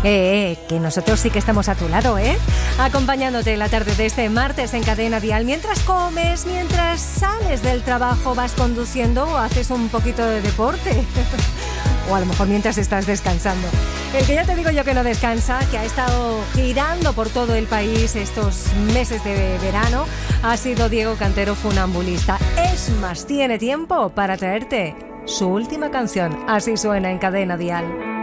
Que nosotros sí que estamos a tu lado, acompañándote la tarde de este martes en Cadena Dial, mientras comes, mientras sales del trabajo, vas conduciendo o haces un poquito de deporte o a lo mejor mientras estás descansando. El que ya te digo yo que no descansa, que ha estado girando por todo el país estos meses de verano, ha sido Diego Cantero, funambulista. Es más, tiene tiempo para traerte su última canción. Así suena en Cadena Dial.